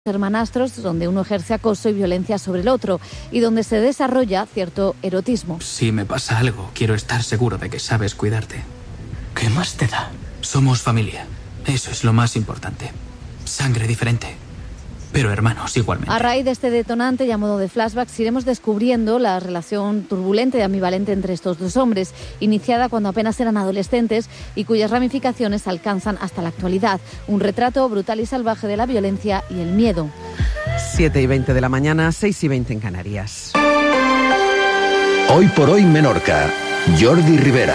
hermanastros, donde uno ejerce acoso y violencia sobre el otro y donde se desarrolla cierto erotismo. Si me pasa algo, quiero estar seguro de que sabes cuidarte. ¿Qué más te da? Somos familia. Eso es lo más importante. Sangre diferente, pero hermanos igualmente. A raíz de este detonante y a modo de flashbacks iremos descubriendo la relación turbulenta y ambivalente entre estos dos hombres, iniciada cuando apenas eran adolescentes y cuyas ramificaciones alcanzan hasta la actualidad. Un retrato brutal y salvaje de la violencia y el miedo. 7:20 de la mañana, 6:20 en Canarias. Hoy por hoy Menorca. Jordi Rivera.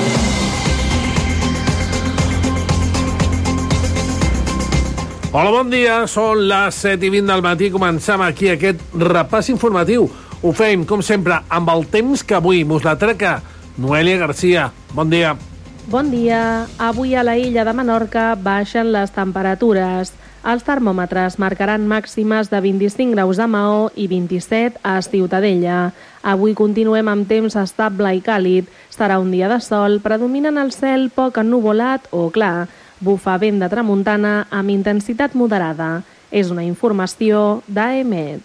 Hola, bon dia. Són les 7:20 del matí. Comencem aquí aquest repàs informatiu. Ho fem, com sempre, amb el temps que avui mos l'atraca Noelia Garcia. Bon dia. Bon dia. Avui a la illa de Menorca baixen les temperatures. Els termòmetres marcaran màximes de 25 graus a Maó i 27 a Ciutadella. Avui continuem amb temps estable i càlid. Serà un dia de sol, predominant el cel poc ennuvolat o clar. Bufa vent de tramuntana amb intensitat moderada. Es una informació d'AEMET.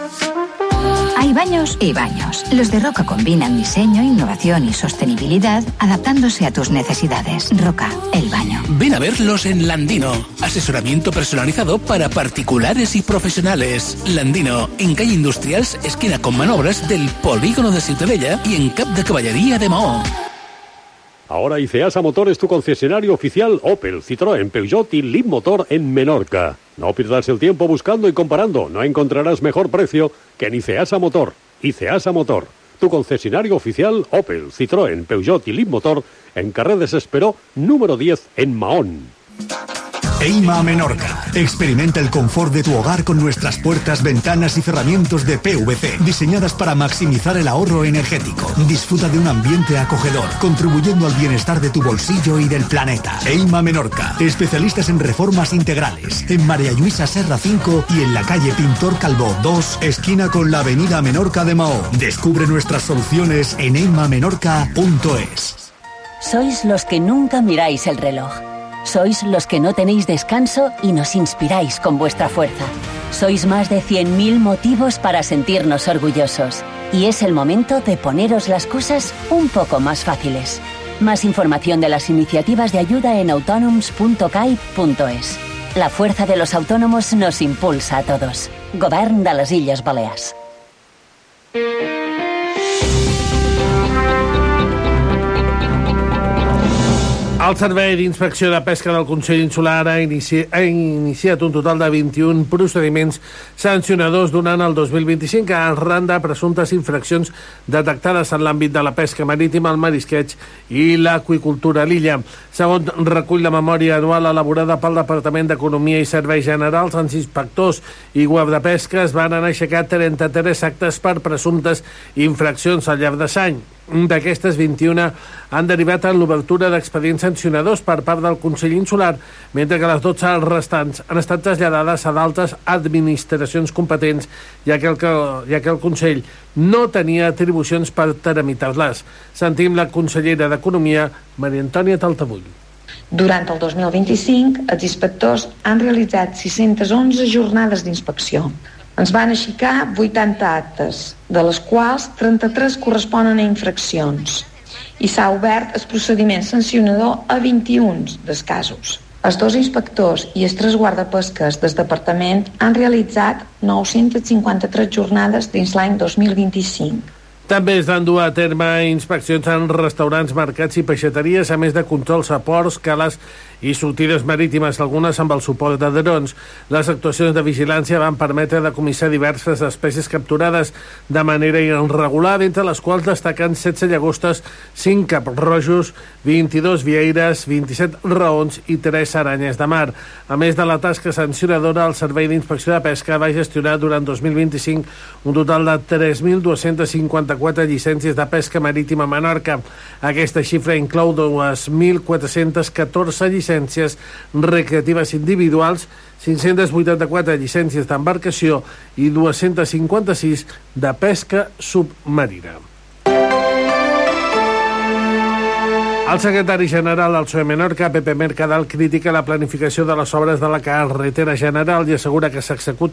Hay baños y baños. Los de Roca combinan diseño, innovación y sostenibilidad, adaptándose a tus necesidades. Roca, el baño. Ven a verlos en Landino. Asesoramiento personalizado para particulares y profesionales. Landino, en calle Industrials, esquina con Manobras del Polígono de Ciutadella y en Cap de Caballería de Maó. Ahora ICEASA Motor es tu concesionario oficial Opel, Citroën, Peugeot y Leapmotor en Menorca. No pierdas el tiempo buscando y comparando. No encontrarás mejor precio que en ICEASA Motor. ICEASA Motor, tu concesionario oficial Opel, Citroën, Peugeot y Leapmotor en Carrer Desesperó, número 10 en Mahón. EIMA Menorca. Experimenta el confort de tu hogar con nuestras puertas, ventanas y cerramientos de PVC, diseñadas para maximizar el ahorro energético. Disfruta de un ambiente acogedor, contribuyendo al bienestar de tu bolsillo y del planeta. EIMA Menorca. Especialistas en reformas integrales. En María Luisa Serra 5 y en la calle Pintor Calvó 2, esquina con la avenida Menorca de Mahó. Descubre nuestras soluciones en eimamenorca.es. Sois los que nunca miráis el reloj. Sois los que no tenéis descanso y nos inspiráis con vuestra fuerza. Sois más de 100.000 motivos para sentirnos orgullosos. Y es el momento de poneros las cosas un poco más fáciles. Más información de las iniciativas de ayuda en autonoms.caip.es. La fuerza de los autónomos nos impulsa a todos. Govern de les Illes Balears. El Servei d'Inspecció de Pesca del Consell Insular ha iniciat un total de 21 procediments sancionadors durant el 2025 arran de presumptes infraccions detectades en l'àmbit de la pesca marítima, el marisqueig i l'aqüicultura a l'illa. Segons recull la memòria anual elaborada pel Departament d'Economia i Serveis Generals, els inspectors i guardapesques van anar aixecar 33 actes per presumptes infraccions al llarg de l'any. D'aquestes 21 han derivat en l'obertura d'expedients sancionadors per part del Consell Insular, mentre que les 12 restants han estat traslladades a d'altres administracions competents, ja que el Consell no tenia atribucions per tramitar-les. Sentim la consellera d'Economia, Maria Antònia Taltabull. Durant el 2025, els inspectors han realitzat 611 jornades d'inspecció. Ens van aixecar 80 actes, de les quals 33 corresponen a infraccions, i s'ha obert el procediment sancionador a 21 dels casos. Els 2 inspectors i els 3 guardapesques del departament han realitzat 953 jornades dins l'any 2025. També es van dur a terme inspeccions en restaurants, mercats i peixateries, a més de controls a ports, cales i sortides marítimes, algunes amb el suport de drons. Les actuacions de vigilància van permetre decomissar diverses espècies capturades de manera irregular, entre les quals destaquen 16 llagostes, 5 cap-rojos, 22 vieires, 27 raons i 3 aranyes de mar. A més de la tasca sancionadora, el Servei d'Inspecció de Pesca va gestionar durant 2025 un total de 3.254 llicències de pesca marítima a Menorca. Aquesta xifra inclou 2.414 llicències recreatives individuals, 584 llicències d'embarcació i 256 de pesca submarina. El secretari general del PSOE Menorca, Pepe Mercadal, critica la planificació de les obres de la carretera general i assegura que s'executa